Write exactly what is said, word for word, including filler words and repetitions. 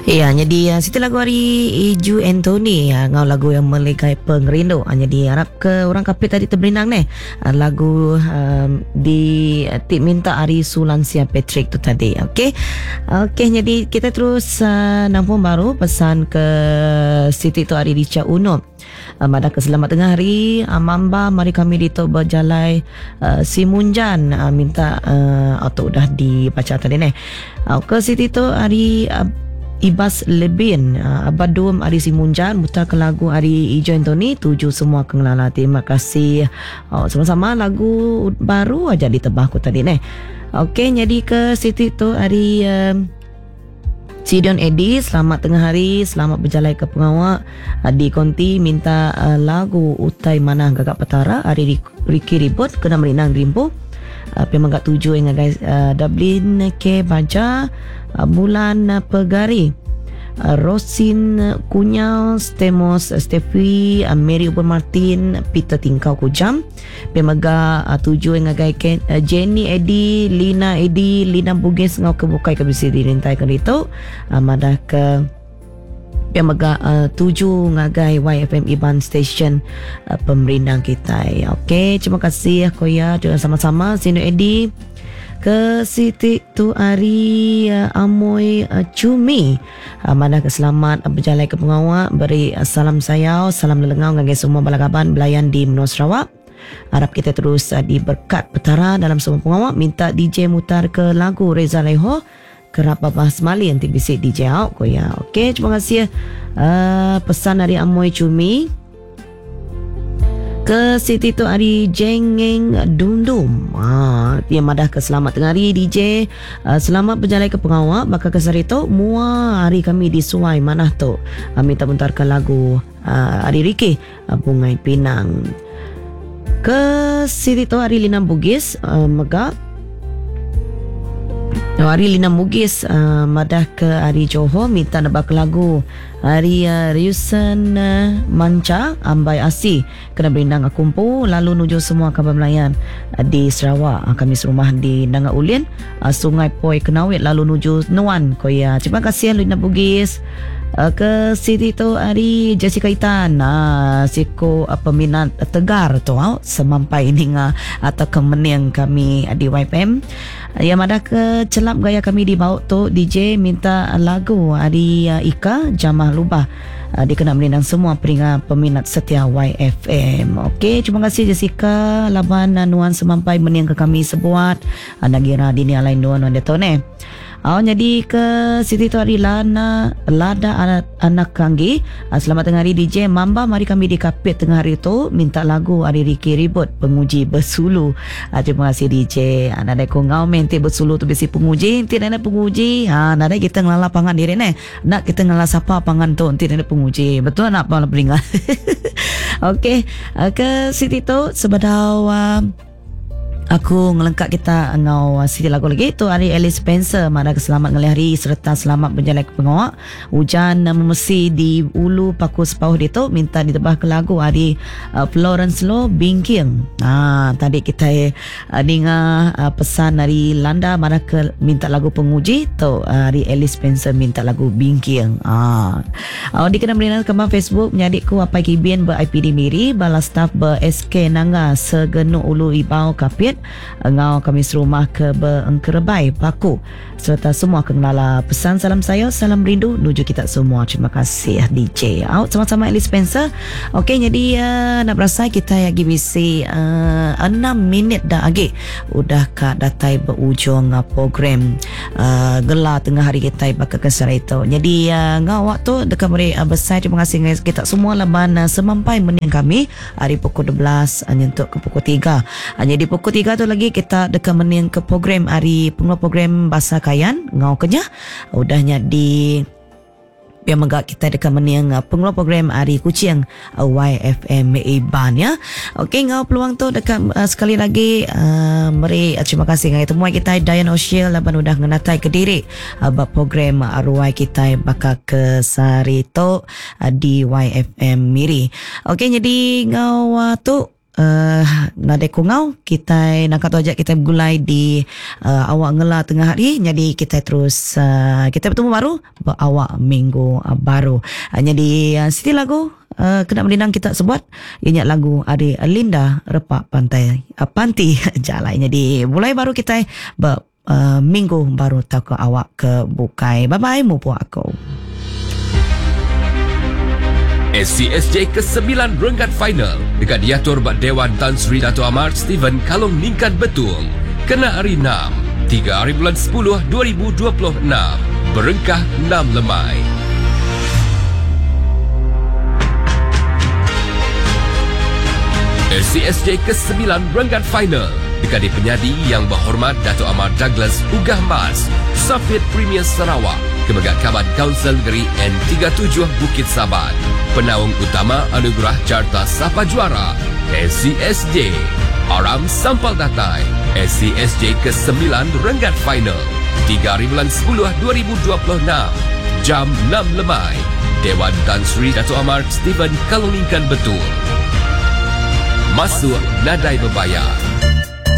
Ya, jadi uh, Siti lagu hari Iju Anthony uh, ngau lagu yang melegai pengerindu. Uh, jadi harap ke orang kapit tadi terberinang ni. Uh, lagu um, di uh, tip minta Ari Sulansia Patrick tu tadi. Okey. Okey, jadi kita terus uh, nampung baru pesan ke Siti tu Ari Richa Uno. Uh, Madah ke selamat tengah hari uh, Mamba mari kami dito berjalai uh, Simunjan uh, minta uh, atau dah dibaca tadi ni. Uh, ke Siti tu Ari uh, Ibas Lebin uh, Abadum Ari Simunjan mutar ke lagu Ari Ijo Anthony tuju semua kengelala. Terima kasih uh, sama-sama lagu baru aja ditebah aku tadi ni. Okey, jadi ke Siti tu Ari uh, Sidion Edi, selamat tengah hari, selamat berjalai ke pengawak. Di Konti minta uh, lagu Utai Manah Gagak Petara Ari Riki Ribut kena merinang Rimpo. Uh, Pemagak tujuh yang guys uh, Dublin K Baja uh, Bulan uh, Pegari uh, Rosin uh, Kunyal Stemos uh, Stefi uh, Mary Ubon Martin Peter Tingkau Kujam Pemagak uh, tujuh yang guys uh, Jenny Edi Lina Edi Lina Bugis ngau kebukai ke bisi dirintai ke itu uh, madah ke Pemagak uh, tujuh ngagai Y F M Iban Station uh, pemerintah kita. Okey, terima kasih Koya juga sama-sama Sino Edi ke Siti tu Ari uh, Amoy uh, Cumi uh, mana ke selamat uh, berjalai ke pengawak beri uh, salam sayau salam lelengau ngagai semua balagaban belayan di Menua Sarawak. Harap kita terus uh, diberkat petara dalam semua pengawak. Minta D J mutar ke lagu Reza Leho kerap bahas mali nanti bisik D J out ko ya. Okey, terima kasih uh, pesan dari Amoy Cumi ke Siti tu Ari Jengeng Dundum. Ah, dia madah ke selamat tengah hari D J. Uh, selamat berjalai ke pengawak bakal ke Sarito mua hari kami di Suai Manah tu. Uh, minta bentarkan lagu uh, Ari Riki uh, Bungai Pinang. Ke Siti tu Ari Lina Bugis uh, Megak Ari Lina Mugis uh, madah ke Ari Johor minta nebak lagu Ari uh, Riusan uh, Manca Ambai Asi kena berindang akumpu lalu nuju semua kabar melayan uh, di Sarawak uh, kami serumah di Nanga Ulin uh, Sungai Poi Kenawit lalu nuju Nuan Koya. Terima kasih Lina Bugis. Uh, ke Siti tu Ari Jessica Itan uh, siko uh, peminat uh, tegar tu uh, semampai ini uh, atau kemenang kami uh, di Y P M uh, yang ada ke celap gaya kami di bawah tu D J minta uh, lagu Ari uh, Ika Jamah Lubah uh, dikena melindang semua peringat peminat setia Y F M. Okey, terima kasih Jessica laban uh, nuan semampai menang ke kami sebuat uh, nagira dini alain nuan nuan detone. Oh, jadi ke Siti tu Ari Lana Lada anak, anak Kanggi. Selamat tengah hari D J Mamba mari kami di kapit tengah hari tu minta lagu Ari Riki Ribut penguji bersulu. Ah, terima kasih D J. Ah, nada ko ngau mente bersulu tu besi penguji, nanti nada penguji. Ha, nada kita ngelala pangan diri ne. Nak kita ngelala sapa pangan tu nanti nada penguji. Betul nak apa beringat. Okey, uh, ke Siti tu sebadau uh, aku ngelengkap kita ngau Siti lagu lagi tu Ari Alice Spencer mana keselamat ngelih hari serta selamat berjalan ke pengawak hujan memesi di ulu paku sepauh dia tu minta ditebah ke lagu Ari uh, Florence Low Bingking. Ah, tadi kita uh, dengar uh, pesan dari Landa mana ke minta lagu penguji tu uh, Ari Alice Spencer minta lagu Bingking. Ah, oh, di kena berinan kembang Facebook menyadikku apa kibien ber I P D Miri bala staff ber S K Nanga segenu ulu ibau kapit ngau kami serumah ke Beengkerebai Paku serta semua kenala pesan salam saya salam rindu nuju kita semua. Terima kasih D J out sama-sama Alice Spencer. Okey, jadi uh, nak berasa kita ya gibisi uh, enam minit dah lagi udah kat datai berujung uh, program uh, gelar tengah hari kita bakal kesar itu. Jadi uh, ngau waktu dekat beri uh, besar terima kasih guys kita semua laban uh, semampai menang kami hari pukul dua belas uh, nyentuk ke pukul tiga. Uh, jadi pukul tiga tu lagi kita dekat menang ke program hari pengeluar program bahasa kayan ngau kenyah udahnya di yang megak kita dekat menang pengeluar program hari kucing Y F M Iban ya. Okey, ngau peluang tu dekat uh, sekali lagi uh, beri uh, terima kasih ngai temuai kita Dian O'Shea laban udah ngenatai ke diri uh, bab program arwai kita bakal ke Sarito uh, di Y F M Miri. Okey, jadi ngau uh, tu uh, nadai kongau kita nak kata ajak kita bergulai di uh, awak ngela tengah hari. Jadi kita terus uh, kita bertemu baru awak minggu uh, baru. Uh, jadi uh, siti lagu uh, kena menindang kita sebut ianya lagu Adi Linda Repak Pantai uh, Panti Jalai. Jadi mulai baru kita ber, uh, minggu baru tak ke awak ke bukai. Bye bye mupu aku. S C S J ke sembilan renggat final dekat diatur bak Dewan Tan Sri Dato' Amar Steven Kalong Ningkan Betung. Kena hari enam, tiga hari bulan sepuluh dua ribu dua puluh enam. Berengkah enam lemai. S C S J ke sembilan renggat final dekat di penyadi yang berhormat Dato' Amar Douglas Ugah Mas, Safit Premier Sarawak, Kemegak Kaban Kaunsil Negeri N tiga puluh tujuh Bukit Sabat. Penaung utama anugerah Carta Sapa Juara S C S J. Aram Sampal Datai. S C S J ke sembilan renggat final tiga hari bulan sepuluh dua ribu dua puluh enam. Jam enam lemai. Dewan Tan Sri Dato' Amar Steven Kalong Ningkan Betul. Masuk nadai berbayar.